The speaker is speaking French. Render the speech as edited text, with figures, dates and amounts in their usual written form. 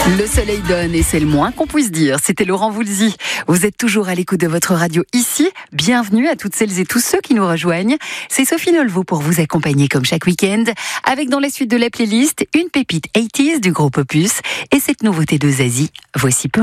Le soleil donne et c'est le moins qu'on puisse dire. C'était Laurent Voulzy. Vous êtes toujours à l'écoute de votre radio ici. Bienvenue à toutes celles et tous ceux qui nous rejoignent. C'est Sophie Nolveau pour vous accompagner comme chaque week-end. Avec dans la suite de la playlist, une pépite 80s du groupe Opus et cette nouveauté de Zazie. Voici peu